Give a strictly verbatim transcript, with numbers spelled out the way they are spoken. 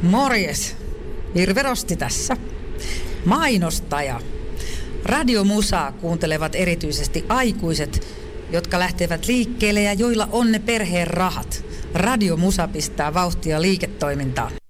Morjes, Virve Rosti tässä. Mainostaja. Radiomusaa kuuntelevat erityisesti aikuiset, jotka lähtevät liikkeelle ja joilla on ne perheen rahat. Radiomusa pistää vauhtia liiketoimintaan.